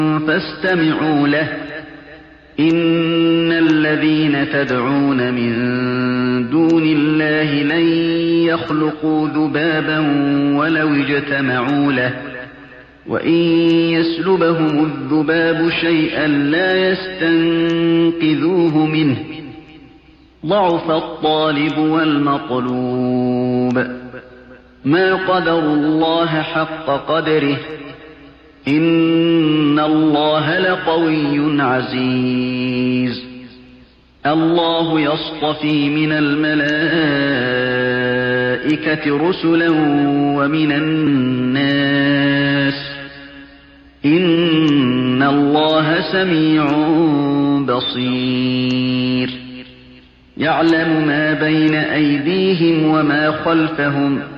فاستمعوا له إن الذين تدعون من دون الله لن يخلقوا ذبابا ولو اجتمعوا له وإن يسلبهم الذباب شيئا لا يستنقذوه منه ضعف الطالب والمطلوب ما قدروا الله حق قدره إن الله لقوي عزيز الله يصطفي من الملائكة رسلا ومن الناس إن الله سميع بصير يعلم ما بين أيديهم وما خلفهم